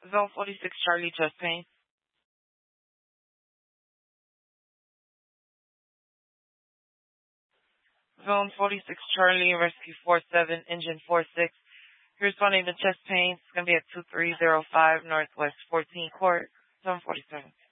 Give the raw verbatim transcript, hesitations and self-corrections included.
Zone forty-six, Charlie, chest pain. Zone forty-six, Charlie, Rescue four seven, Engine four six. Here's responding to chest pain. It's going to be at two three zero five Northwest fourteenth Court, Zone forty-seven.